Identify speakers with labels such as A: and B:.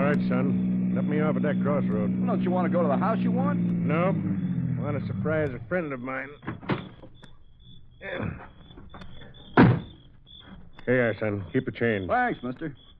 A: right, son. Let me off at that crossroad.
B: Well, don't you want to go to the house you want?
A: Nope. I want to surprise a friend of mine. Here, son. Keep the change.
B: Thanks, mister.